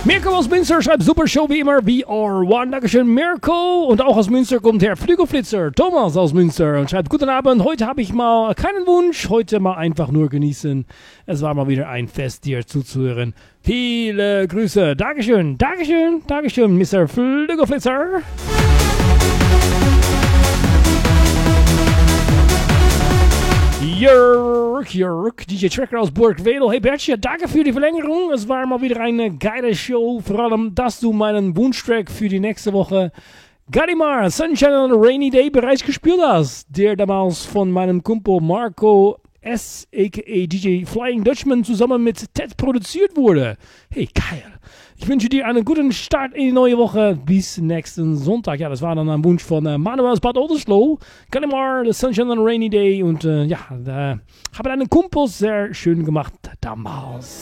Mirko aus Münster schreibt super Show wie immer, VR1. Dankeschön, Mirko. Und auch aus Münster kommt Herr Flügelflitzer, Thomas aus Münster, und schreibt: Guten Abend, heute habe ich mal keinen Wunsch, heute mal einfach nur genießen. Es war mal wieder ein Fest, dir zuzuhören. Viele Grüße. Dankeschön, Dankeschön, Dankeschön, Mr. Flügelflitzer. Jörg, DJ Tracker aus Burgwedel. Hey Bertje, danke für die Verlängerung. Es war mal wieder eine geile Show. Vor allem, dass du meinen Wunschtrack für die nächste Woche, Gallimar, Sunshine on a Rainy Day, bereits gespielt hast. Der damals von meinem Kumpel Marco S., a.k.a. DJ Flying Dutchman, zusammen mit Ted produziert wurde. Hey, geil. Ich wünsche dir einen guten Start in die neue Woche. Bis nächsten Sonntag. Ja, das war dann ein Wunsch von Manuel aus Bad Oldesloe. Gallimar, The Sunshine on a Rainy Day. Und haben einen Kumpel sehr schön gemacht damals.